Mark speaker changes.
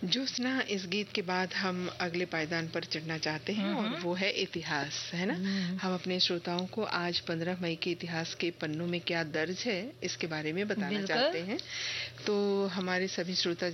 Speaker 1: ज्योत्सना, इस गीत के बाद हम अगले पायदान पर चढ़ना चाहते हैं और वो है इतिहास, है ना। हम अपने श्रोताओं को आज 15 मई के इतिहास के पन्नों में क्या दर्ज है इसके बारे में बताना चाहते हैं। तो हमारे सभी श्रोता